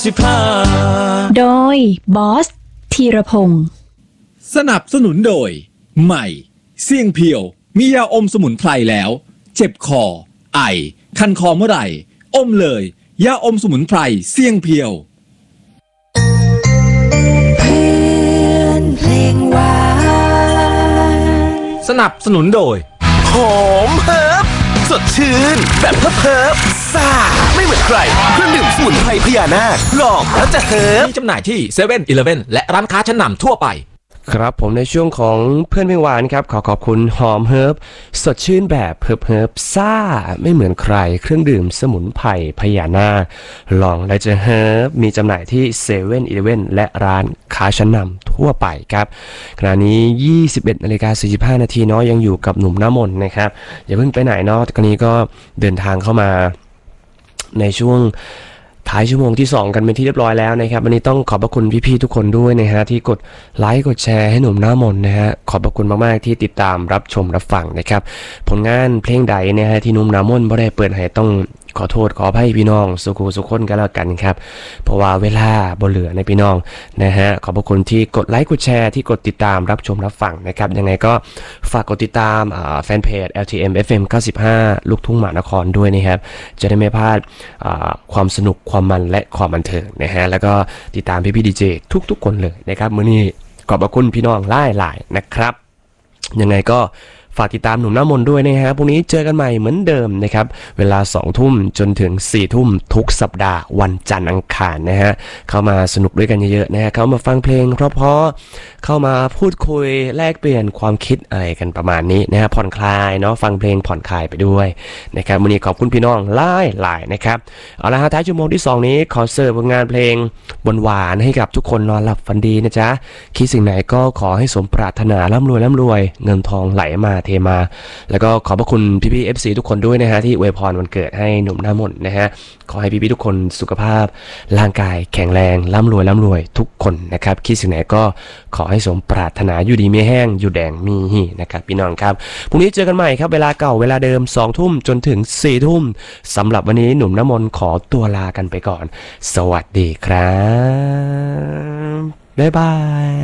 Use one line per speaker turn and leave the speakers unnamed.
โดยบอสธีรพงศ์
สนับสนุนโดยใหม่เสี่ยงเพียวมียาอมสมุนไพรแล้วเจ็บคอไอคันคอเมื่อไหร่อมเลยยาอมสมุนไพรเสี่ยงเพียว
เพลงหวาน
สนับสนุนโดย
หอมเฮิร์บสดชื่นแบบเฮิร์บซ่าไม่เหมือนใครเครื่องดื่มสมุนไพรพญานาคลองแล้วจะเฮิร์บ
มีจำหน่ายที่เซเว่นอีเลฟเว่นและร้านค้าชั้นนำทั่วไป
ครับผมในช่วงของเพื่อนเพลงหวานครับขอขอบคุณหอมเฮิร์บสดชื่นแบบเฮิร์บซ่าไม่เหมือนใครเครื่องดื่มสมุนไพรพญานาคลองและจะเฮิร์บมีจำหน่ายที่เซเว่นอีเลฟเว่นและร้านค้าชั้นนำทั่วไปครับขณะนี้ 21:45 นาทีเนาะยังอยู่กับหนุ่มน้ำมนต์นะครับอย่าเพิ่งไปไหนเนาะตอนนี้ก็เดินทางเข้ามาในช่วงท้ายชั่วโมงที่2กันเป็นที่เรียบร้อยแล้วนะครับวันนี้ต้องขอบพระคุณพี่ๆทุกคนด้วยนะฮะที่กดไลค์กดแชร์ให้หนุ่มหน้ามนนะฮะขอบพระคุณมากๆที่ติดตามรับชมรับฟังนะครับผลงานเพลงใดนะฮะที่หนุ่มหน้ามนบ่ได้เปิดให้ต้องขอโทษขออภัยพี่น้องสุขคนกันแล้วกันครับเพราะว่าเวลาบ่เหลือในพี่น้องนะฮะขอบพระคุณที่กดไลค์กดแชร์ที่กดติดตามรับชมรับฟังนะครับยังไงก็ฝากกดติดตามแฟนเพจ LTM FM 95ลูกทุ่งมหานครด้วยนะครับจะได้ไม่พลาดความสนุกความมันและความบันเทิงนะฮะแล้วก็ติดตามพี่ดีเจทุกคนเลยนะครับมื้อนี้ขอบพระคุณพี่น้องหลายๆนะครับยังไงก็ฝากติดตามหนุ่มน้ำมนต์ด้วยนะฮะพรุ่งนี้เจอกันใหม่เหมือนเดิมนะครับเวลา 20:00 นจนถึง 4:00 นทุกสัปดาห์วันจันทร์อังคารนะฮะเข้ามาสนุกด้วยกันเยอะๆนะฮะเข้ามาฟังเพลงเพราะๆเข้ามาพูดคุยแลกเปลี่ยนความคิดอะไรกันประมาณนี้นะฮะผ่อนคลายเนาะฟังเพลงผ่อนคลายไปด้วยนะครับวันนี้ขอบคุณพี่น้องหลายๆนะครับเอาละฮะท้ายชั่วโมงที่2นี้ขอเสิร์ฟงานเพลงหวานๆให้กับทุกคนนอนหลับฝันดีนะจ๊ะคิดสิ่งไหนก็ขอให้สมปรารถนาร่ำรวยเงินทองไหลมาเทมาแล้วก็ขอบพระคุณพี่ๆ FC ทุกคนด้วยนะฮะที่อวยพรวันเกิดให้หนุ่มหน้ามนต์นะฮะขอให้พี่ๆทุกคนสุขภาพร่างกายแข็งแรงร่ำรวยทุกคนนะครับคิดสิ่งไหนก็ขอให้สมปรารถนาอยู่ดีมีแห้งอยู่แดงมีหีนะครับพี่น้องครับพรุ่งนี้เจอกันใหม่ครับเวลาเก่าเวลาเดิม 20:00 นจนถึง 4:00 นสำหรับวันนี้หนุ่มน้ำมนต์ขอตัวลากันไปก่อนสวัสดีครับบ๊ายบาย